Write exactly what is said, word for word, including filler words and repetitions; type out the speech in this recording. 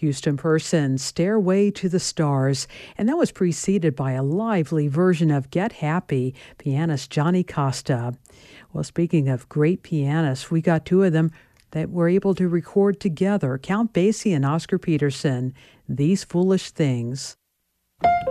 Houston Person's Stairway to the Stars, and that was preceded by a lively version of Get Happy, pianist Johnny Costa. Well, speaking of great pianists, we got two of them that were able to record together, Count Basie and Oscar Peterson, These Foolish Things.